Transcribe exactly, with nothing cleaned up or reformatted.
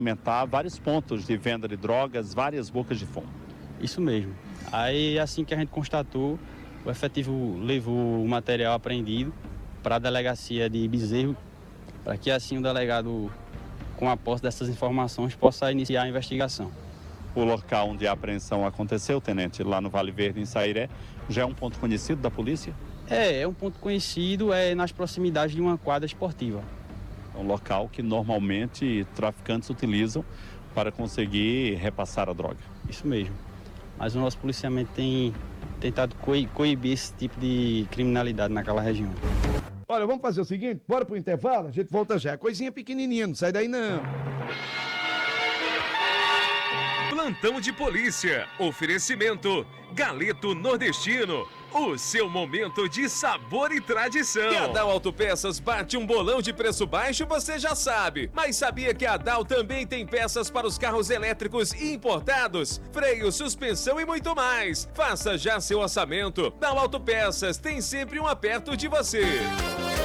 Aumentar vários pontos de venda de drogas, várias bocas de fumo. Isso mesmo. Aí, assim que a gente constatou, o efetivo levou o material apreendido para a delegacia de Bezerro, para que assim o delegado, com a posse dessas informações, possa iniciar a investigação. O local onde a apreensão aconteceu, tenente, lá no Vale Verde, em Sairé, já é um ponto conhecido da polícia? É, é um ponto conhecido, é nas proximidades de uma quadra esportiva. É um local que normalmente traficantes utilizam para conseguir repassar a droga. Isso mesmo. Mas o nosso policiamento tem tentado coibir esse tipo de criminalidade naquela região. Olha, vamos fazer o seguinte, bora pro intervalo, a gente volta já. Coisinha pequenininha, não sai daí não. Plantão de polícia. Oferecimento Galeto Nordestino. O seu momento de sabor e tradição. E a Dal Autopeças bate um bolão de preço baixo, você já sabe. Mas sabia que a Dal também tem peças para os carros elétricos importados? Freio, suspensão e muito mais. Faça já seu orçamento. Dal Autopeças tem sempre um perto de você.